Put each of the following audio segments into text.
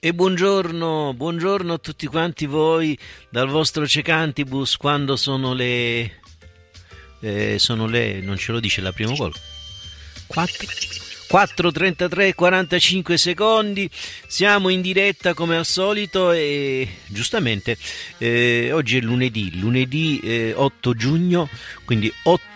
E buongiorno a tutti quanti voi dal vostro Cecantibus quando non ce lo dice la prima volta. 4:33 45 secondi, siamo in diretta come al solito e giustamente oggi è lunedì 8 giugno, quindi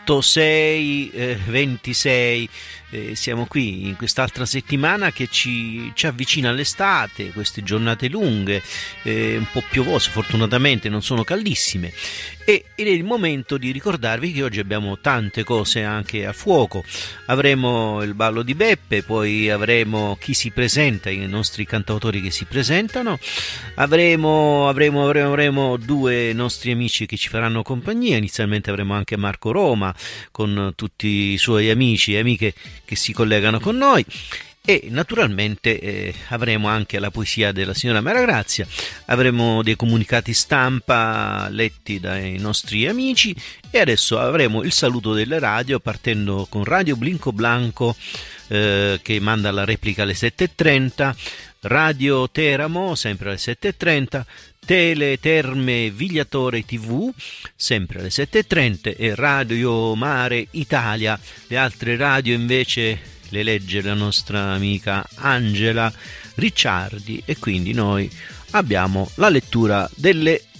8-6-26. Siamo qui in quest'altra settimana che ci avvicina all'estate, queste giornate lunghe, un po' piovose, fortunatamente non sono caldissime, ed è il momento di ricordarvi che oggi abbiamo tante cose anche a fuoco. Avremo il ballo di Beppe, poi avremo chi si presenta, i nostri cantautori che si presentano, avremo due nostri amici che ci faranno compagnia. Inizialmente avremo anche Marco Roma con tutti i suoi amici e amiche che si collegano con noi, e naturalmente avremo anche la poesia della signora Maragrazia, avremo dei comunicati stampa letti dai nostri amici e adesso avremo il saluto delle radio, partendo con Radio Blinco Blanco che manda la replica alle 7:30, Radio Teramo sempre alle 7:30, Tele Terme Vigliatore TV sempre alle 7:30 e Radio Mare Italia. Le altre radio invece le legge la nostra amica Angela Ricciardi, e quindi noi abbiamo la lettura delle